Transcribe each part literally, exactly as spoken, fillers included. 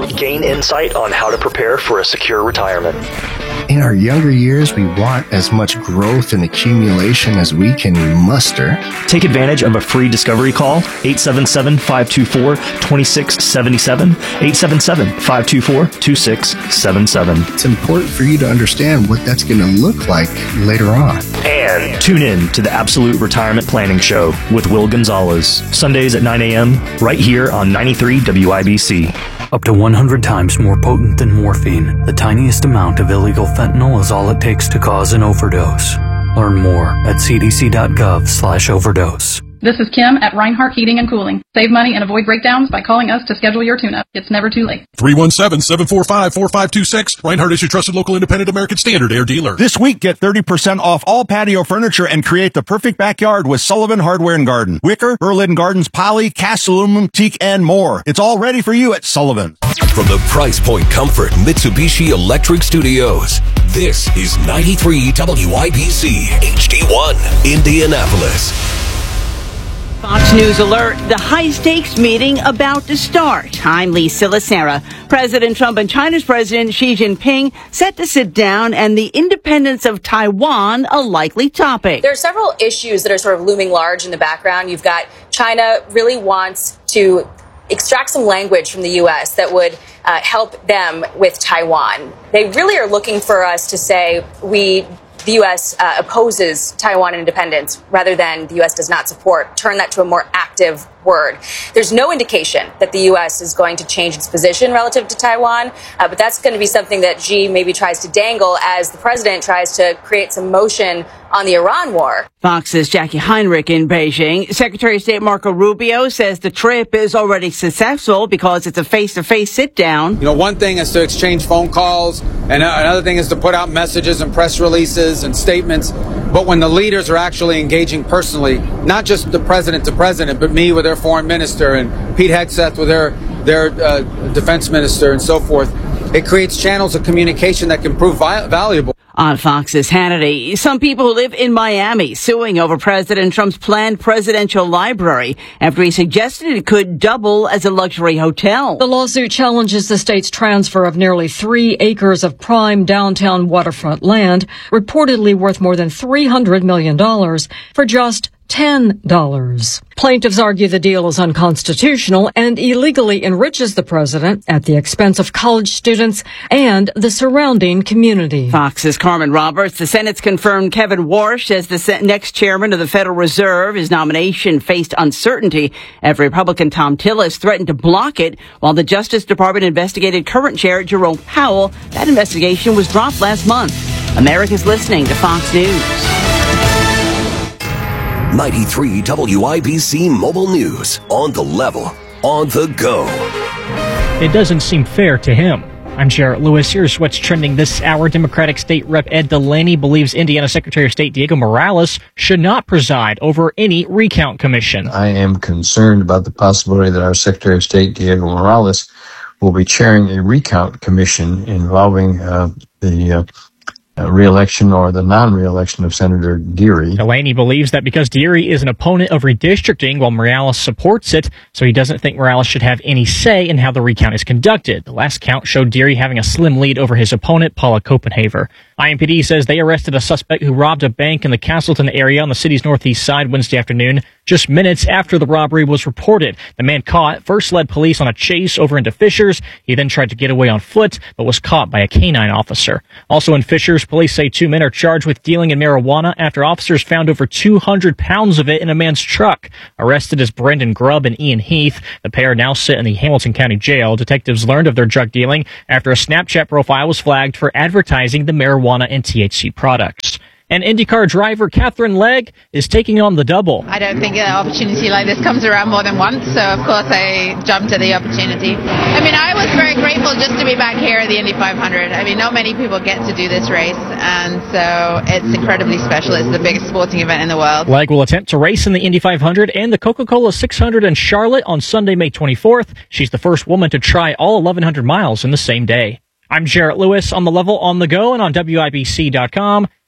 Gain insight on how to prepare for a secure retirement. In our younger years, we want as much growth and accumulation as we can muster. Take advantage of a free discovery call, eight seven seven, five two four, two six seven seven, eight seven seven, five two four, two six seven seven. It's important for you to understand what that's going to look like later on. And tune in to the Absolute Retirement Planning Show with Will Gonzalez, Sundays at nine a.m. right here on ninety-three W I B C. Up to one hundred times more potent than morphine, the tiniest amount of illegal fentanyl is all it takes to cause an overdose. Learn more at c d c dot gov slash overdose. This is Kim at Reinhardt Heating and Cooling. Save money and avoid breakdowns by calling us to schedule your tune-up. It's never too late. three one seven, seven four five, four five two six. Reinhardt is your trusted local independent American Standard Air dealer. This week, get thirty percent off all patio furniture and create the perfect backyard with Sullivan Hardware and Garden. Wicker, Berlin Gardens, poly, cast aluminum, teak, and more. It's all ready for you at Sullivan. From the Price Point Comfort Mitsubishi Electric Studios, this is ninety-three W I B C H D one, Indianapolis. Fox News Alert, the high-stakes meeting about to start. I'm Lisa Lacera. President Trump and China's President Xi Jinping set to sit down, and the independence of Taiwan a likely topic. There are several issues that are sort of looming large in the background. You've got China really wants to extract some language from the U S that would uh, help them with Taiwan. They really are looking for us to say we the U S uh, opposes Taiwan independence rather than the U S does not support, turn that to a more active word. There's no indication that the U S is going to change its position relative to Taiwan, uh, but that's going to be something that Xi maybe tries to dangle as the president tries to create some motion on the Iran war. Fox's Jackie Heinrich in Beijing. Secretary of State Marco Rubio says the trip is already successful because it's a face-to-face sit-down. You know, one thing is to exchange phone calls, and another thing is to put out messages and press releases and statements. But when the leaders are actually engaging personally, not just the president to president, but me with their foreign minister and Pete Hegseth with their, their uh, defense minister and so forth, it creates channels of communication that can prove vi- valuable. On Fox's Hannity, some people who live in Miami suing over President Trump's planned presidential library after he suggested it could double as a luxury hotel. The lawsuit challenges the state's transfer of nearly three acres of prime downtown waterfront land, reportedly worth more than three hundred million dollars, for just ten dollars. Plaintiffs argue the deal is unconstitutional and illegally enriches the president at the expense of college students and the surrounding community. Fox's Carmen Roberts. The Senate's confirmed Kevin Warsh as the next chairman of the Federal Reserve. His nomination faced uncertainty after Republican Tom Tillis threatened to block it while the Justice Department investigated current chair Jerome Powell. That investigation was dropped last month. America's listening to Fox News. ninety-three W I B C Mobile News. On the level. On the go. It doesn't seem fair to him. I'm Jarrett Lewis. Here's what's trending this hour. Democratic State Rep Ed Delaney believes Indiana Secretary of State Diego Morales should not preside over any recount commission. I am concerned about the possibility that our Secretary of State Diego Morales will be chairing a recount commission involving uh, the uh, Uh, re-election or the non-re-election of Senator Dearie. Delaney believes that because Dearie is an opponent of redistricting while Morales supports it, so he doesn't think Morales should have any say in how the recount is conducted. The last count showed Dearie having a slim lead over his opponent, Paula Copenhaver. I M P D says they arrested a suspect who robbed a bank in the Castleton area on the city's northeast side Wednesday afternoon, just minutes after the robbery was reported. The man caught first led police on a chase over into Fishers. He then tried to get away on foot, but was caught by a canine officer. Also in Fishers, police say two men are charged with dealing in marijuana after officers found over two hundred pounds of it in a man's truck. Arrested is Brendan Grubb and Ian Heath. The pair now sit in the Hamilton County Jail. Detectives learned of their drug dealing after a Snapchat profile was flagged for advertising the marijuana and T H C products. And IndyCar driver Catherine Legg is taking on the double. I don't think an opportunity like this comes around more than once, so of course I jumped at the opportunity. I mean, I was very grateful just to be back here at the Indy five hundred. I mean, not many people get to do this race, and so it's incredibly special. It's the biggest sporting event in the world. Legg will attempt to race in the Indy five hundred and the Coca-Cola six hundred in Charlotte on Sunday, May twenty-fourth. She's the first woman to try all eleven hundred miles in the same day. I'm Jarrett Lewis on the level, on the go, and on W I B C dot com.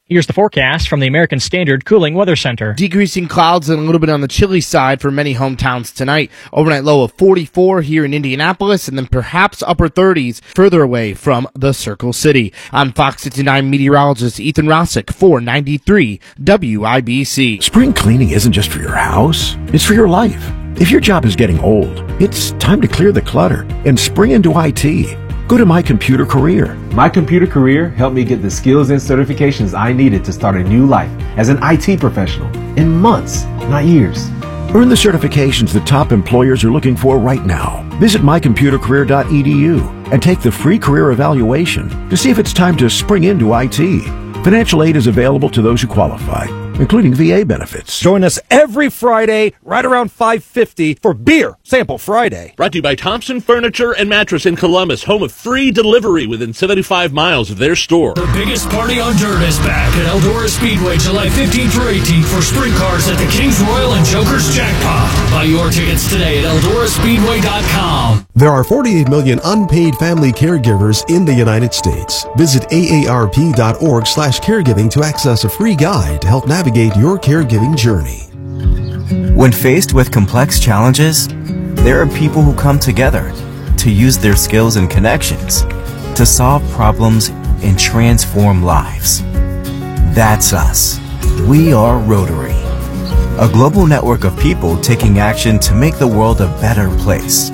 Here's the forecast from the American Standard Cooling Weather Center. Decreasing clouds and a little bit on the chilly side for many hometowns tonight. Overnight low of forty-four here in Indianapolis, and then perhaps upper thirties further away from the Circle City. I'm Fox sixty-nine meteorologist Ethan Rossick for ninety-three W I B C. Spring cleaning isn't just for your house, it's for your life. If your job is getting old, it's time to clear the clutter and spring into I T. Go to My Computer Career. My Computer Career helped me get the skills and certifications I needed to start a new life as an I T professional in months, not years. Earn the certifications that top employers are looking for right now. Visit my computer career dot e d u and take the free career evaluation to see if it's time to spring into I T. Financial aid is available to those who qualify, including V A benefits. Join us every Friday right around five fifty for Beer Sample Friday. Brought to you by Thompson Furniture and Mattress in Columbus, home of free delivery within seventy-five miles of their store. The biggest party on dirt is back at Eldora Speedway July fifteenth through eighteenth for sprint cars at the Kings Royal and Joker's Jackpot. Buy your tickets today at eldora speedway dot com. There are forty-eight million unpaid family caregivers in the United States. Visit A A R P dot org slash caregiving to access a free guide to help navigate your caregiving journey. When faced with complex challenges, there are people who come together to use their skills and connections to solve problems and transform lives. That's us. We are Rotary, a global network of people taking action to make the world a better place.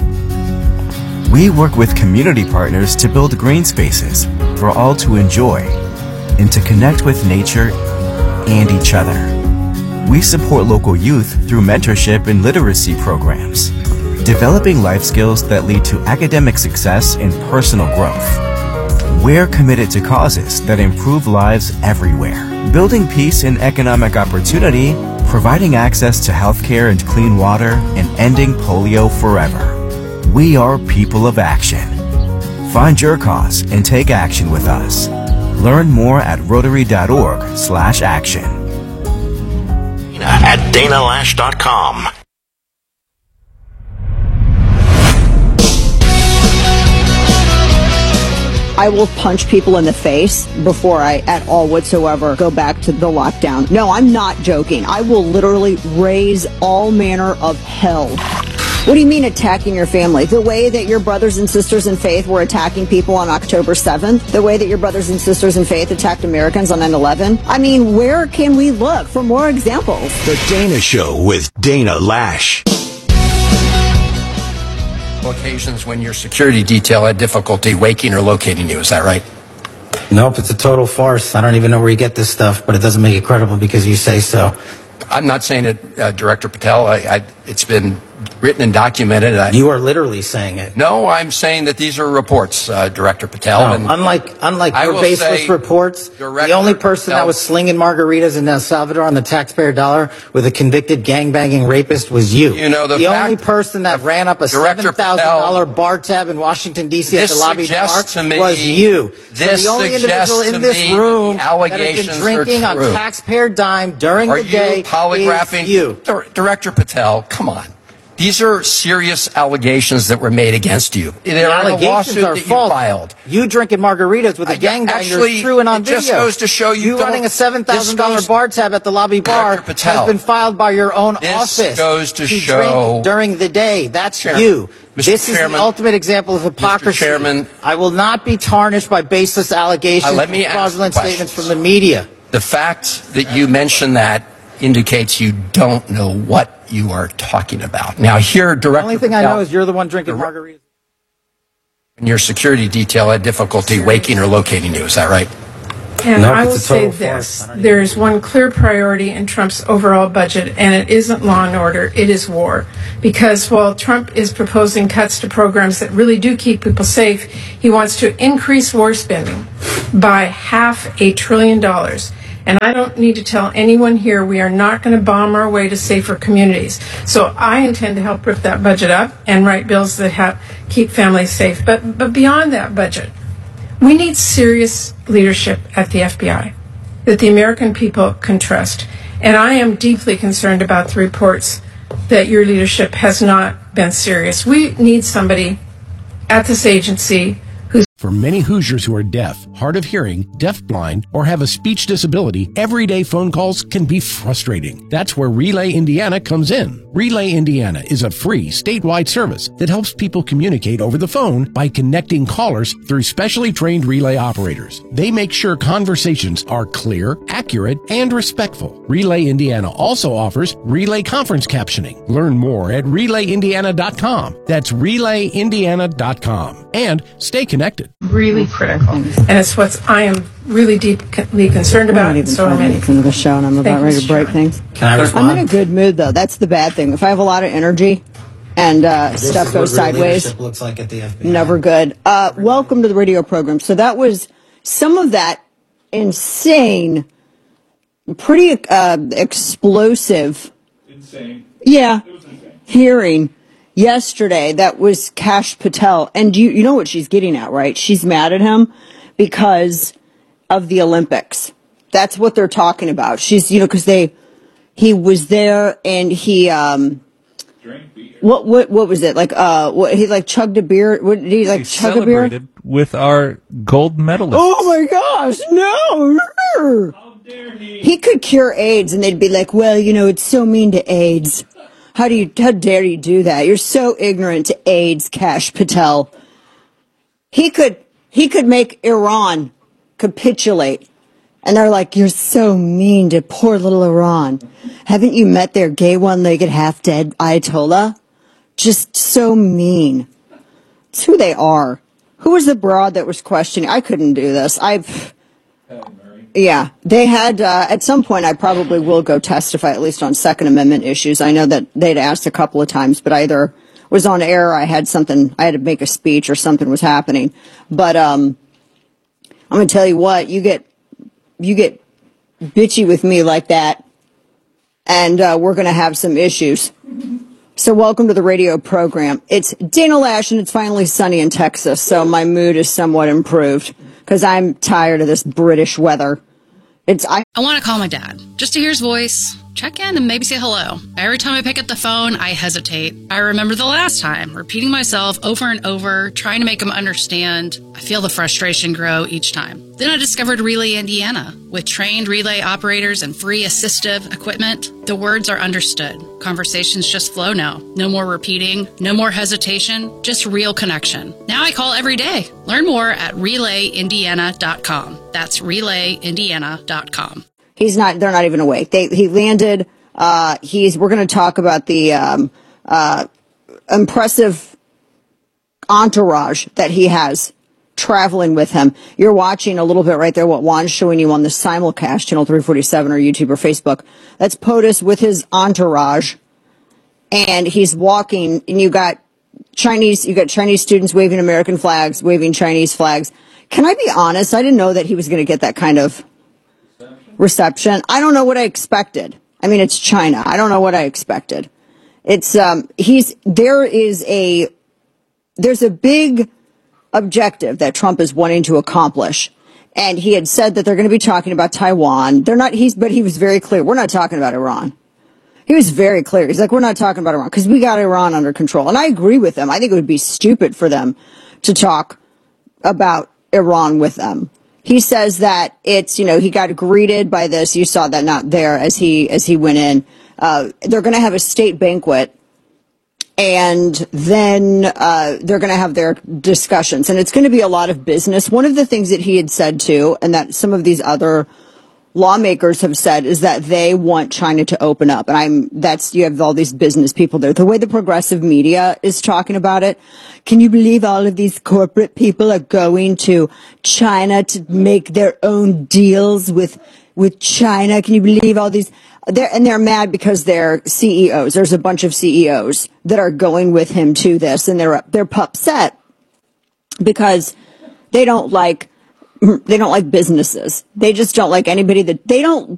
We work with community partners to build green spaces for all to enjoy and to connect with nature and each other. We support local youth through mentorship and literacy programs, developing life skills that lead to academic success and personal growth. We're committed to causes that improve lives everywhere, building peace and economic opportunity, providing access to healthcare and clean water, and ending polio forever. We are people of action. Find your cause and take action with us. Learn more at rotary dot org slash action. At dana lash dot com. I will punch people in the face before I at all whatsoever go back to the lockdown. No, I'm not joking. I will literally raise all manner of hell. What do you mean attacking your family? The way that your brothers and sisters in faith were attacking people on October seventh? The way that your brothers and sisters in faith attacked Americans on nine eleven? I mean, where can we look for more examples? The Dana Show with Dana Lash. Occasions when your security detail had difficulty waking or locating you, is that right? Nope, it's a total farce. I don't even know where you get this stuff, but it doesn't make it credible because you say so. I'm not saying it, uh, Director Patel. I, I, it's been written and documented. I, you are literally saying it. No, I'm saying that these are reports, uh, Director Patel. No, and unlike unlike I your baseless reports, Director the only person Patel, that was slinging margaritas in El Salvador on the taxpayer dollar with a convicted gangbanging rapist was you. You know, the, the fact, only person that ran up a seven thousand dollar bar tab in Washington, D C at the lobby bar me, was you. This so the only individual in this room that has been drinking on taxpayer dime during are the day you polygraphing is you. Director Patel, come on. These are serious allegations that were made against you. The They're in a allegations lawsuit are that you false. filed. You drinking margaritas with a gangbanger is true and on it video. just goes to show you You running a seven thousand dollar goes, bar tab at the lobby bar Patel, has been filed by your own this office. goes to, to show drink during the day. That's Chairman, you. Mister This Chairman, is the ultimate example of hypocrisy. Mister Chairman, I will not be tarnished by baseless allegations uh, let me and fraudulent ask statements from the media. The fact that you mentioned that indicates you don't know what you are talking about. Now, here, Director The only thing Patel, I know is you're the one drinking margaritas. And your security detail had difficulty waking or locating you. Is that right? And Nope, I will it's a say total this. There is one clear priority in Trump's overall budget, and it isn't law and order, it is war. Because while Trump is proposing cuts to programs that really do keep people safe, he wants to increase war spending by half a trillion dollars. And I don't need to tell anyone here we are not going to bomb our way to safer communities. So I intend to help rip that budget up and write bills that have, keep families safe. But, but beyond that budget, we need serious leadership at the F B I that the American people can trust. And I am deeply concerned about the reports that your leadership has not been serious. We need somebody at this agency who's For many Hoosiers who are deaf, hard of hearing, deafblind, or have a speech disability, everyday phone calls can be frustrating. That's where Relay Indiana comes in. Relay Indiana is a free statewide service that helps people communicate over the phone by connecting callers through specially trained relay operators. They make sure conversations are clear, accurate, and respectful. Relay Indiana also offers relay conference captioning. Learn more at relay indiana dot com. That's relay indiana dot com. And stay connected. Really critical. And it's what I am really deeply concerned about. I'm not even so trying many. to get into the show, and I'm about ready to break things. Can I respond? I'm in a good mood, though. That's the bad thing. If I have a lot of energy and uh, This stuff is what goes real sideways, leadership looks like at the F B I. never good. Uh, welcome to the radio program. So that was some of that insane, pretty uh, explosive. Insane. Yeah. It was insane. Hearing yesterday that was Kash Patel. And you, you know what she's getting at, right? She's mad at him because of the Olympics. That's what they're talking about. She's, you know, because they, he was there and he, um, what, what, what was it? Like, uh, what, he like chugged a beer. What did he like He chug a beer? celebrated with our gold medalist. Oh my gosh, no! How dare he? He could cure AIDS, and they'd be like, well, you know, it's so mean to AIDS. How do you, how dare you do that? You're so ignorant to AIDS, Kash Patel. He could, he could make Iran capitulate. And they're like, you're so mean to poor little Iran. Haven't you met their gay one-legged half-dead Ayatollah? Just so mean. It's who they are. Who was the broad that was questioning? I couldn't do this. I've, yeah, they had, uh, at some point I probably will go testify, at least on Second Amendment issues. I know that they'd asked a couple of times, but I either was on air, or I had something, I had to make a speech or something was happening. But, um, I'm going to tell you what, you get, you get bitchy with me like that, and uh, we're going to have some issues. So welcome to the radio program. It's Dana Lash, and it's finally sunny in Texas, so my mood is somewhat improved because I'm tired of this British weather. It's I, I want to call my dad just to hear his voice, check in, and maybe say hello. Every time I pick up the phone, I hesitate. I remember the last time, repeating myself over and over, trying to make him understand. I feel the frustration grow each time. Then I discovered Relay Indiana. With trained relay operators and free assistive equipment, the words are understood. Conversations just flow now. No more repeating, no more hesitation, just real connection. Now I call every day. Learn more at relay indiana dot com. That's relay indiana dot com. He's not, they're not even awake. They, he landed, uh, he's, we're going to talk about the, um, uh, impressive entourage that he has traveling with him. You're watching a little bit right there what Juan's showing you on the simulcast, channel three forty-seven or YouTube or Facebook. That's POTUS with his entourage. And he's walking, and you got Chinese, you got Chinese students waving American flags, waving Chinese flags. Can I be honest? I didn't know that he was going to get that kind of reception. I don't know what I expected. I mean, it's China. I don't know what I expected. It's, um, he's, there is a, there's a big objective that Trump is wanting to accomplish. And he had said that they're going to be talking about Taiwan. They're not, he's, but he was very clear. We're not talking about Iran. He was very clear. He's like, we're not talking about Iran because we got Iran under control. And I agree with him. I think it would be stupid for them to talk about Iran with them. He says that it's, you know, he got greeted by this. You saw that not there as he, as he went in. Uh, they're going to have a state banquet, and then, uh, they're going to have their discussions, and it's going to be a lot of business. One of the things that he had said too, and that some of these other lawmakers have said, is that they want China to open up. And I'm, that's, you have all these business people there. The way the progressive media is talking about it, can you believe all of these corporate people are going to China to make their own deals with, with China? Can you believe all these? They're, and they're mad because they're C E Os. There's a bunch of C E Os that are going with him to this, and they're, they're upset because they don't like, they don't like businesses. They just don't like anybody that, they don't